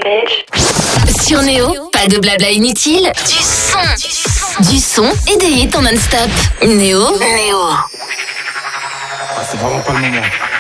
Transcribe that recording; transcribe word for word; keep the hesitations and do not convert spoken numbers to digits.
Sur Néo, pas de blabla inutile, du son, du son et des hits en non-stop. Néo, Néo. Ah, c'est vraiment pas le moment.